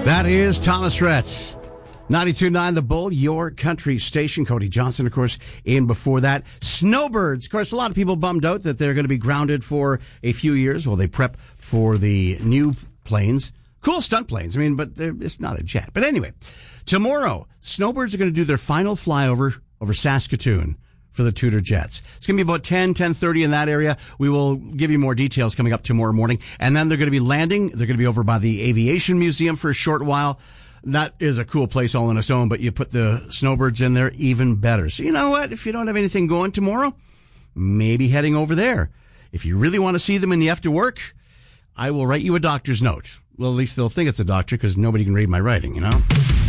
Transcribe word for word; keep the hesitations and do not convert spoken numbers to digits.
That is Thomas Rhett. ninety-two point nine The Bull, your country station. Cody Johnson, of course, in before that. Snowbirds. Of course, a lot of people bummed out that they're going to be grounded for a few years while they prep for the new planes. Cool stunt planes. I mean, but it's not a jet. But anyway, tomorrow, Snowbirds are going to do their final flyover over Saskatoon for the Tudor Jets. It's going to be about ten, ten thirty in that area. We will give you more details coming up tomorrow morning. And then they're going to be landing. They're going to be over by the Aviation Museum for a short while. That is a cool place all on its own, but you put the Snowbirds in there, even better. So you know what? If you don't have anything going tomorrow, maybe heading over there. If you really want to see them and you have to work, I will write you a doctor's note. Well, at least they'll think it's a doctor because nobody can read my writing, you know?